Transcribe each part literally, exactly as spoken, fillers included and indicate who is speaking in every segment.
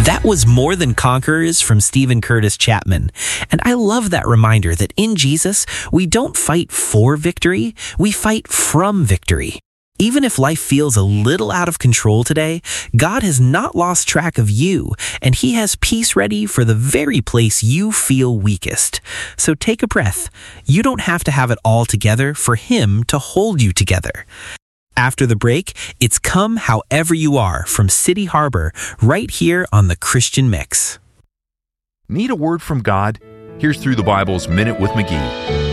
Speaker 1: That was More Than Conquerors from Stephen Curtis Chapman. And I love that reminder that in Jesus, we don't fight for victory, we fight from victory. Even if life feels a little out of control today, God has not lost track of you, and He has peace ready for the very place you feel weakest. So take a breath. You don't have to have it all together for Him to hold you together. After the break, it's Come However You Are from City Harbor, right here on the Christian Mix.
Speaker 2: Need a word from God? Here's Through the Bible's Minute with McGee.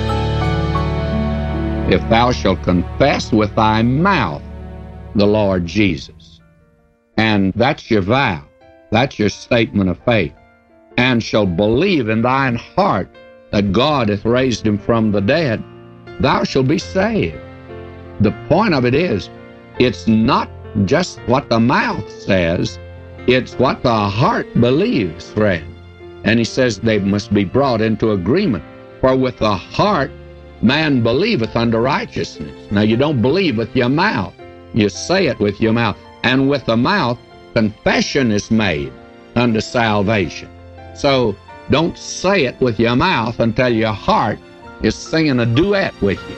Speaker 3: If thou shalt confess with thy mouth the Lord Jesus, and that's your vow, that's your statement of faith, and shall believe in thine heart that God hath raised him from the dead, thou shalt be saved. The point of it is, it's not just what the mouth says, it's what the heart believes, Fred. And he says they must be brought into agreement. For with the heart, man believeth unto righteousness. Now, you don't believe with your mouth. You say it with your mouth. And with the mouth, confession is made unto salvation. So, don't say it with your mouth until your heart is singing a duet with you.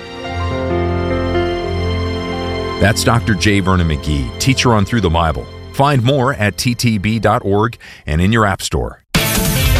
Speaker 2: That's Doctor J. Vernon McGee, teacher on Through the Bible. Find more at t t b dot org and in your app store.